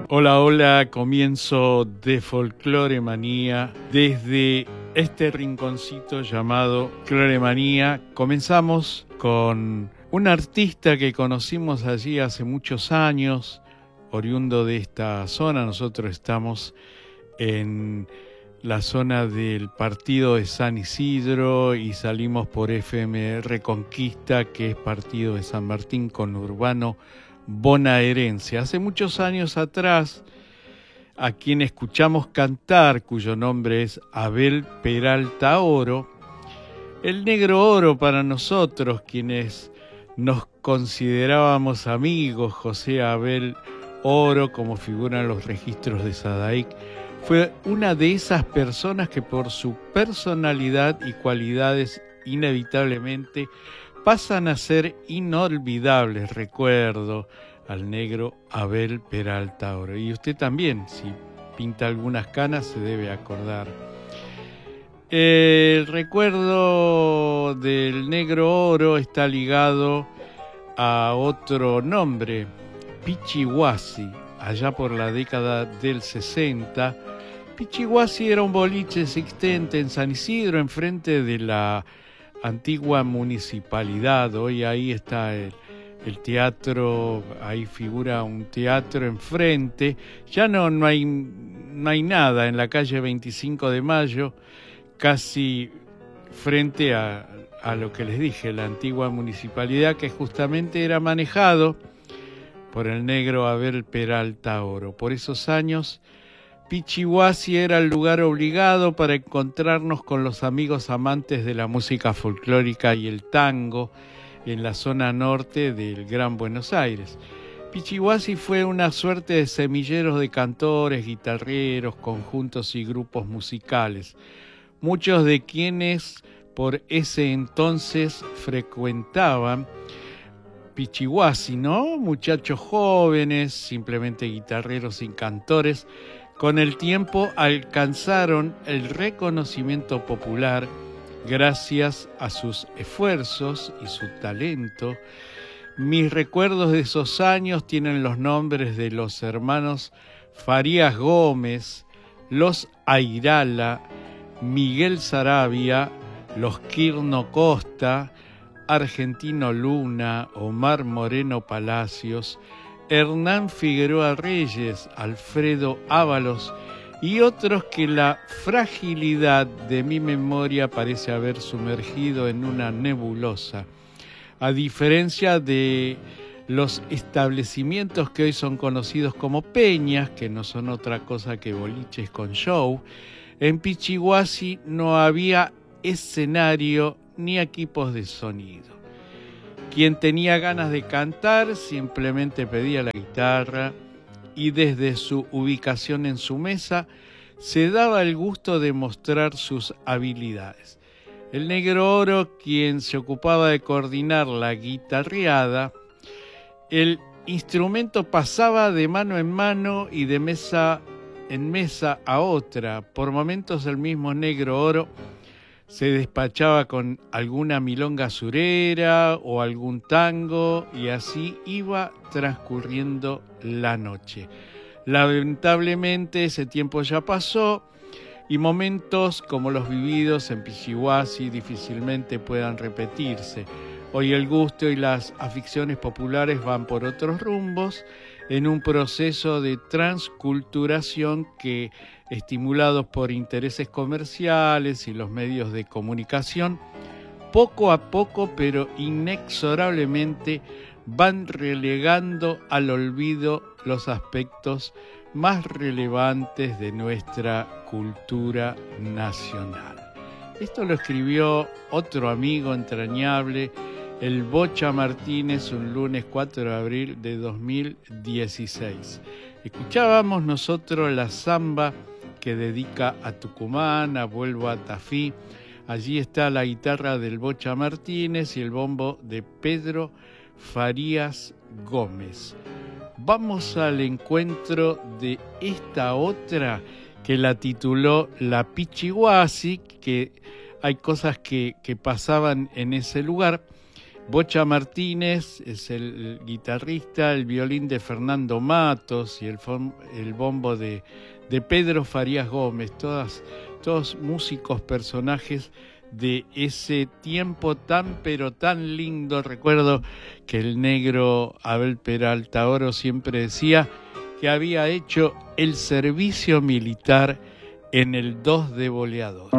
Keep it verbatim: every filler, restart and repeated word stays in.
Hola, hola, comienzo de Folclore Manía desde este rinconcito llamado Cloremanía. Comenzamos con un artista que conocimos allí hace muchos años, oriundo de esta zona. Nosotros estamos en la zona del partido de San Isidro y salimos por F M Reconquista, que es partido de San Martín, con Urbano bonaerense. Hace muchos años atrás, a quien escuchamos cantar, cuyo nombre es Abel Peralta Oro, el Negro Oro para nosotros, quienes nos considerábamos amigos, José Abel Oro, como figuran los registros de Sadaic, fue una de esas personas que por su personalidad y cualidades inevitablemente pasan a ser inolvidables. Recuerdo al negro Abel Peralta Oro. Y usted también, si pinta algunas canas, se debe acordar. El recuerdo del Negro Oro está ligado a otro nombre, Pichihuasi. Allá por la década del sesenta, Pichihuasi era un boliche existente en San Isidro, enfrente de la antigua municipalidad. Hoy ahí está el, el teatro, ahí figura un teatro enfrente. Ya no, no, hay, no hay nada en la calle veinticinco de mayo, casi frente a, a lo que les dije, la antigua municipalidad, que justamente era manejado por el negro Abel Peralta Oro. Por esos años, Pichihuasi era el lugar obligado para encontrarnos con los amigos amantes de la música folclórica y el tango en la zona norte del Gran Buenos Aires. Pichihuasi fue una suerte de semilleros de cantores, guitarreros, conjuntos y grupos musicales, muchos de quienes por ese entonces frecuentaban Pichihuasi, ¿no? Muchachos jóvenes, simplemente guitarreros y cantores, con el tiempo alcanzaron el reconocimiento popular gracias a sus esfuerzos y su talento. Mis recuerdos de esos años tienen los nombres de los hermanos Farías Gómez, los Airala, Miguel Saravia, los Quirno Costa, Argentino Luna, Omar Moreno Palacios, Hernán Figueroa Reyes, Alfredo Ábalos y otros que la fragilidad de mi memoria parece haber sumergido en una nebulosa. A diferencia de los establecimientos que hoy son conocidos como peñas, que no son otra cosa que boliches con show, en Pichihuasi no había escenario ni equipos de sonido. Quien tenía ganas de cantar simplemente pedía la guitarra y desde su ubicación en su mesa se daba el gusto de mostrar sus habilidades. El Negro Oro, quien se ocupaba de coordinar la guitarreada, el instrumento pasaba de mano en mano y de mesa en mesa a otra. Por momentos el mismo Negro Oro se despachaba con alguna milonga surera o algún tango y así iba transcurriendo la noche. Lamentablemente ese tiempo ya pasó y momentos como los vividos en Pichihuasi difícilmente puedan repetirse. Hoy el gusto y las aficiones populares van por otros rumbos en un proceso de transculturación que, estimulados por intereses comerciales y los medios de comunicación, poco a poco pero inexorablemente van relegando al olvido los aspectos más relevantes de nuestra cultura nacional. Esto lo escribió otro amigo entrañable, el Bocha Martínez, un lunes cuatro de abril de dos mil dieciséis. Escuchábamos nosotros la samba que dedica a Tucumán, a Vuelvo a Tafí. Allí está la guitarra del Bocha Martínez y el bombo de Pedro Farías Gómez. Vamos al encuentro de esta otra que la tituló La Pichihuasi, que hay cosas que, que pasaban en ese lugar. Bocha Martínez es el guitarrista, el violín de Fernando Matos y el, el bombo de, de Pedro Farías Gómez, todas, todos músicos, personajes de ese tiempo tan pero tan lindo. Recuerdo que el negro Abel Peralta Oro siempre decía que había hecho el servicio militar en el dos de Boleador.